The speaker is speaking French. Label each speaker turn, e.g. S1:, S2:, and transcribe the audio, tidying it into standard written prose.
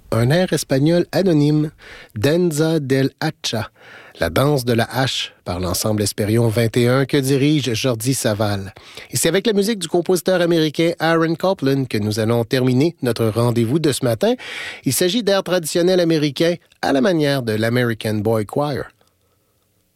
S1: un air espagnol anonyme, Danza del Hacha, la danse de la hache, par l'ensemble Espérion 21 que dirige Jordi Savall. Et c'est avec la musique du compositeur américain Aaron Copland que nous allons terminer notre rendez-vous de ce matin. Il s'agit d'air traditionnel américain à la manière de l'American Boy Choir.